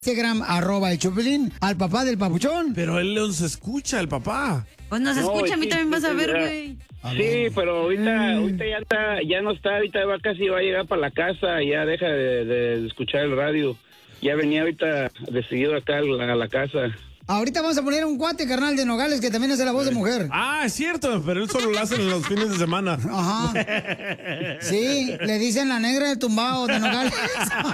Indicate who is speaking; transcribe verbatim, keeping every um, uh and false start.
Speaker 1: Instagram, arroba el Chopelín, al papá del papuchón.
Speaker 2: Pero él nos escucha, el papá.
Speaker 3: Pues nos
Speaker 4: No,
Speaker 3: escucha, a mí
Speaker 4: sí,
Speaker 3: también vas a
Speaker 4: sí,
Speaker 3: ver,
Speaker 4: ya.
Speaker 3: güey.
Speaker 4: Sí, pero ahorita, ahorita ya está, ya no está, ahorita va casi va a llegar para la casa, ya deja de, de escuchar el radio. Ya venía ahorita decidido acá a la, a la casa.
Speaker 1: Ahorita vamos a poner un cuate, carnal, de Nogales, que también hace la voz de mujer.
Speaker 2: Ah, es cierto, pero él solo lo hace en los fines de semana.
Speaker 1: Ajá. Sí, le dicen la negra del tumbao de Nogales.